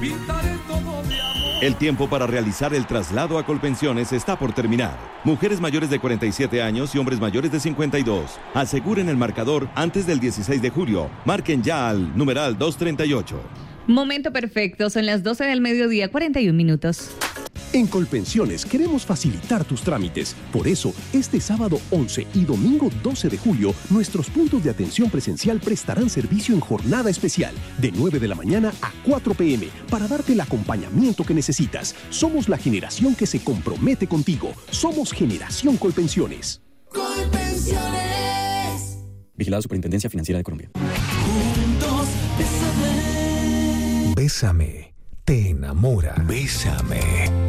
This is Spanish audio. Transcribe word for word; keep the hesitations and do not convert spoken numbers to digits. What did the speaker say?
pintaré todo de amor. El tiempo para realizar el traslado a Colpensiones está por terminar. Mujeres mayores de cuarenta y siete años y hombres mayores de cincuenta y dos. Aseguren el marcador antes del dieciséis de julio. Marquen ya al numeral doscientos treinta y ocho. Momento perfecto, son las doce del mediodía, cuarenta y un minutos. En Colpensiones queremos facilitar tus trámites. Por eso, este sábado once y domingo doce de julio, nuestros puntos de atención presencial prestarán servicio en jornada especial, de nueve de la mañana a cuatro pe eme, para darte el acompañamiento que necesitas. Somos la generación que se compromete contigo. Somos Generación Colpensiones. Colpensiones. Vigilada Superintendencia Financiera de Colombia. Juntos, bésame. Bésame, te enamora. Bésame.